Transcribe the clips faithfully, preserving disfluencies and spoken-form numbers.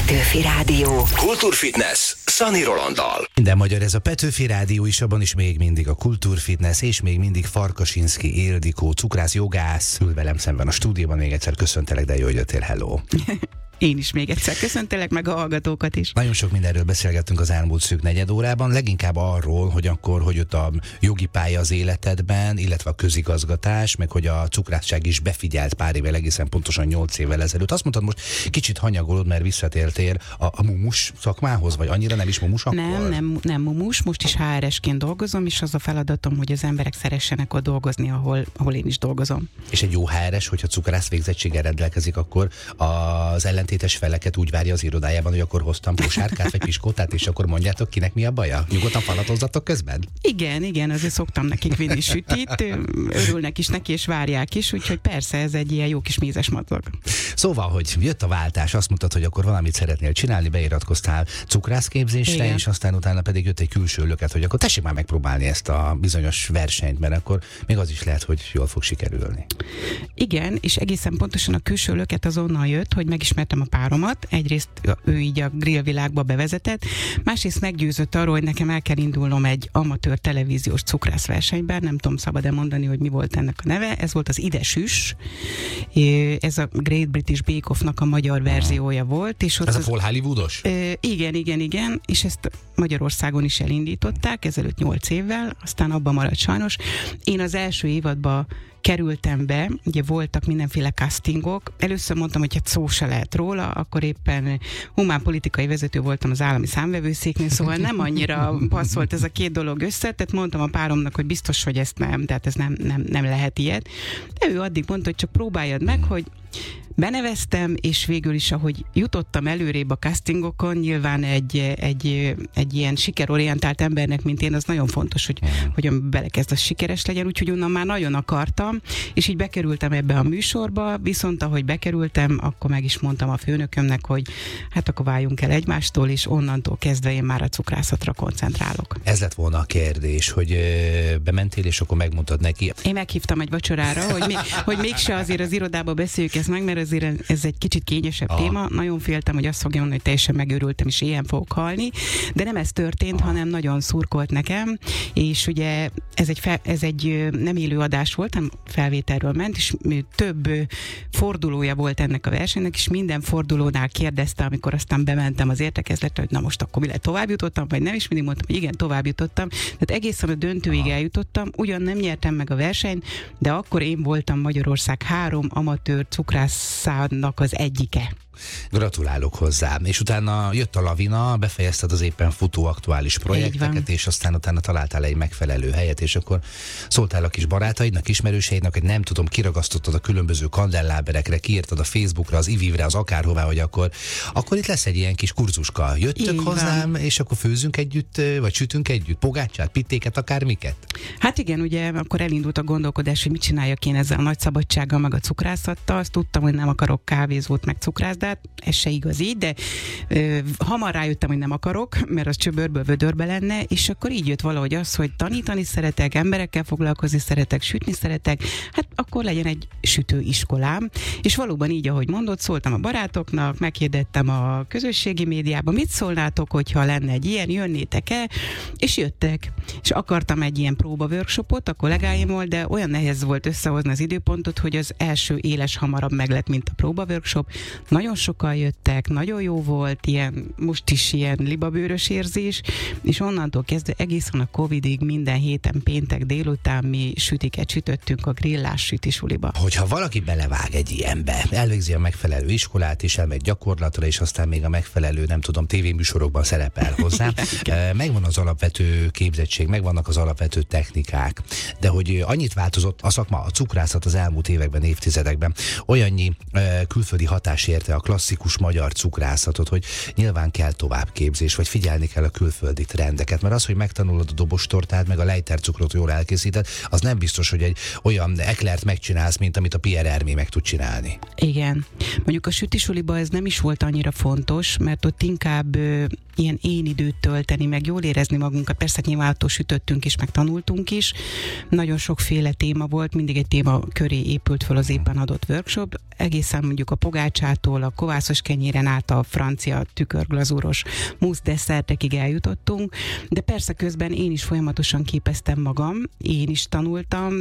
Petőfi Rádió. Kultúrfitness Szani Rolanddal. Minden magyar, ez a Petőfi Rádió is, abban is még mindig a Kultúrfitness, és még mindig Farkasinszky Ildikó, cukrász, jogász ül velem szemben a stúdióban. Még egyszer köszöntelek, de jó, hogy jöttél, hello! Én is még egyszer köszöntelek, meg a hallgatókat is. Nagyon sok mindenről beszélgettünk az elmúlt szűk negyed órában, leginkább arról, hogy akkor, hogy ott a jogi pálya az életedben, illetve a közigazgatás, meg hogy a cukrászság is befigyelt pár évvel, egészen pontosan nyolc évvel ezelőtt. Azt mondtad, most kicsit hanyagolod, mert visszatértél a, a mumus szakmához, vagy annyira nem is mumus akkor? Nem, nem, nem mumus, most is há er esként dolgozom, és az a feladatom, hogy az emberek szeressenek ott dolgozni, ahol, ahol én is dolgozom. És egy jó há er es, hogyha cukrász végzettséggel rendelkezik, akkor az ellen tétes feleket úgy várja az irodájában, hogy akkor hoztam kosárkát vagy piskótát, és akkor mondjátok, kinek mi a baja? Nyugodtan falatozzatok közben? Igen, igen, azért szoktam nekik vinni sütit, örülnek is neki, és várják is, úgyhogy persze ez egy ilyen jó kis mézes madzag. Szóval, hogy jött a váltás, azt mondtad, hogy akkor valamit szeretnél csinálni, beiratkoztál cukrászképzésre, igen. És aztán utána pedig jött egy külső löket, hogy akkor tessék már megpróbálni ezt a bizonyos versenyt, mert akkor még az is lehet, hogy jól fog sikerülni. Igen, és egészen pontosan a külső löket azonnal jött, hogy megismertem a páromat. Egyrészt ő így a grillvilágba bevezetett, másrészt meggyőzött arról, hogy nekem el kell indulnom egy amatőr televíziós cukrászversenyben, nem tudom szabad-e mondani, hogy mi volt ennek a neve, ez volt az Ide Süss, ez a Great British Bake Off-nak a magyar verziója volt. És ott ez az, a full Hollywoodos? Igen, igen, igen, és ezt Magyarországon is elindították, ezelőtt nyolc évvel, aztán abban maradt sajnos. Én az első évadban kerültem be, ugye voltak mindenféle castingok. Először mondtam, hogy hát szó se lehet róla, akkor éppen humán politikai vezető voltam az állami számvevőszéknél, szóval nem annyira passzolt ez a két dolog össze, tehát mondtam a páromnak, hogy biztos, hogy ezt nem, tehát ez nem, nem, nem lehet ilyet. De ő addig mondta, hogy csak próbáljad meg, hogy beneveztem, és végül is, ahogy jutottam előrébb a castingokon, nyilván egy, egy, egy ilyen sikerorientált embernek, mint én, az nagyon fontos, hogy, hogy belekezd, az sikeres legyen, úgyhogy onnan már nagyon akartam, és így bekerültem ebbe a műsorba, viszont ahogy bekerültem, akkor meg is mondtam a főnökömnek, hogy hát akkor váljunk el egymástól, és onnantól kezdve én már a cukrászatra koncentrálok. Ez lett volna a kérdés, hogy bementél, és akkor megmondtad neki. Én meghívtam egy vacsorára, hogy, még, hogy mégse azért az irodába beszéljük ezt meg, mert azért ez egy kicsit kényesebb Aha. téma. Nagyon féltem, hogy azt fogja mondani, hogy teljesen megőrültem, és ilyen fogok halni, de nem ez történt, Aha. hanem nagyon szurkolt nekem, és ugye ez egy, fel, ez egy nem élő adás volt, hanem felvételről ment, és több fordulója volt ennek a versenynek, és minden fordulónál kérdezte, amikor aztán bementem az értekezletre, hogy na most akkor mi lehet, tovább jutottam, vagy nem, is mindig mondtam, hogy igen, tovább jutottam. Tehát egészen a döntőig Aha. eljutottam, ugyan nem nyertem meg a versenyt, de akkor én voltam Magyarország három amatőr cukrászának az egyike. Gratulálok hozzá. És utána jött a lavina, befejezted az éppen futó aktuális projekteket, és aztán utána találtál egy megfelelő helyet, és akkor szóltál a kis barátaidnak, ismerőseidnek, hogy nem tudom, kiragasztottad a különböző kandelláberekre, kiírtad a Facebookra, az ivivre, az akárhová, hogy akkor, akkor itt lesz egy ilyen kis kurzuska. Jöttök Így hozzám, van. És akkor főzünk együtt, vagy sütünk együtt, pogácsát, pittéket, akármiket? Hát igen, ugye akkor elindult a gondolkodás, hogy mit csináljak én ezzel a nagy szabadsággal, meg a cukrászattal. Azt tudtam, hogy nem akarok kávézót, meg cukrászdát, ez se igaz így, de ö, hamar rájöttem, hogy nem akarok, mert az csöbörből vödörbe lenne, és akkor így jött valahogy az, hogy tanítani szeretek, emberekkel foglalkozni szeretek, sütni szeretek, hát akkor legyen egy sütőiskolám, és valóban így, ahogy mondod, szóltam a barátoknak, meghirdettem a közösségi médiában, mit szólnátok, hogyha lenne egy ilyen, jönnétek-e, és jöttek, és akartam egy ilyen próba workshopot a kollégáimmal, de olyan nehéz volt összehozni az időpontot, hogy az első éles hamarabb meg lett, mint a próba workshop. Nagyon sokan jöttek, nagyon jó volt, ilyen, most is ilyen libabőrös érzés, és onnantól kezdve egészen a Covidig minden héten péntek délután mi sütiket sütöttünk a grillás sütisuliba. Hogyha valaki belevág egy ilyenbe, elvégzi a megfelelő iskolát, és elmegy gyakorlatra, és aztán még a megfelelő, nem tudom, tévéműsorokban szerepel hozzá, megvan az alapvető képzettség, megvannak az alapvető technikák, de hogy annyit változott a szakma, a cukrászat az elmúlt években, évtizedekben, olyannyi külföldi hatás érte a klasszikus magyar cukrászatot, hogy nyilván kell továbbképzés, vagy figyelni kell a külföldi trendeket, mert az, hogy megtanulod a dobostortát, meg a lejtercukrot jól elkészíted, az nem biztos, hogy egy olyan eklert megcsinálsz, mint amit a Pierre Hermé meg tud csinálni. Igen. Mondjuk a sütisuliba ez nem is volt annyira fontos, mert ott inkább ilyen én időt tölteni, meg jól érezni magunkat. Persze nyilván attól sütöttünk is, meg tanultunk is. Nagyon sokféle téma volt, mindig egy téma köré épült föl az éppen adott workshop. Egészen mondjuk a pogácsától, a kovászos kenyéren át a francia tükörglazúros musz desszertekig eljutottunk, de persze közben én is folyamatosan képeztem magam, én is tanultam,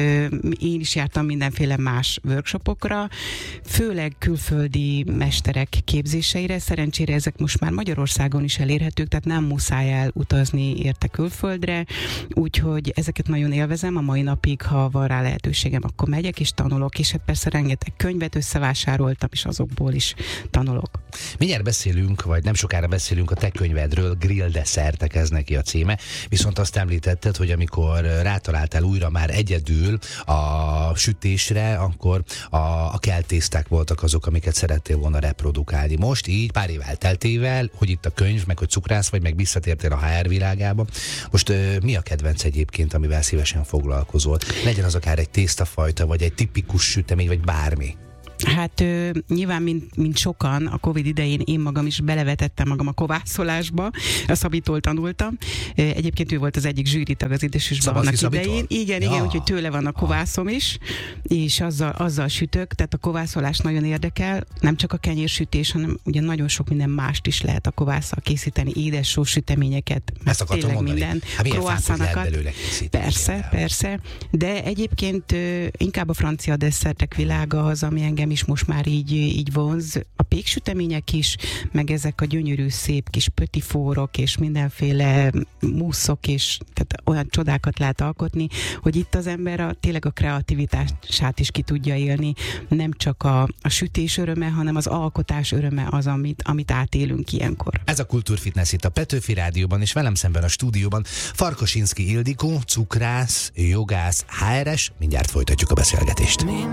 én is jártam mindenféle más workshopokra, főleg külföldi mesterek képzéseire. Szerencsére ezek most már Magyarországon is elérhetők, tehát nem muszáj elutazni érte külföldre, úgyhogy ezeket nagyon élvezem, a mai napig, ha van rá lehetőségem, akkor megyek és tanulok, és hát persze rengeteg könyvet összevásároltam, és azokból is tanulok. Mindjárt beszélünk, vagy nem sokára beszélünk a te könyvedről, Grill desszertek, ez neki a címe, viszont azt említetted, hogy amikor rátaláltál újra már egyedül a sütésre, akkor a, a keltészták voltak azok, amiket szerettél volna reprodukálni. Most így pár év elteltével, hogy itt a könyv, meg hogy cukrász vagy, meg visszatértél a há er világába. Most ö, mi a kedvenc egyébként, amivel szívesen foglalkozol? Legyen az akár egy tésztafajta, vagy egy tipikus sütemény, vagy bármi. Hát ö, nyilván, mint, mint sokan, a Covid idején én magam is belevetettem magam a kovászolásba, a Szabitól tanultam. Ö, egyébként ő volt az egyik zsűritag az Édesüsben annak idején. Igen, ja. igen, úgyhogy tőle van a kovászom is, és azzal, azzal sütök, tehát a kovászolás nagyon érdekel, nem csak a kenyérsütés, hanem ugye nagyon sok minden mást is lehet a kovásszal készíteni, édes sós süteményeket, ezt akartam mondani. Minden, hát croissanokat. Persze, el. persze, de egyébként ö, inkább a francia desszertek világa az, ami engem is most már így, így vonz. A péksütemények is, meg ezek a gyönyörű, szép kis pötifórok, és mindenféle muszok, és tehát olyan csodákat lehet alkotni, hogy itt az ember a, tényleg a kreativitását is ki tudja élni. Nem csak a, a sütés öröme, hanem az alkotás öröme az, amit, amit átélünk ilyenkor. Ez a Kultúrfitness itt a Petőfi Rádióban, és velem szemben a stúdióban Farkasinszky Ildikó, cukrász, jogász, há er es. Mindjárt folytatjuk a beszélgetést.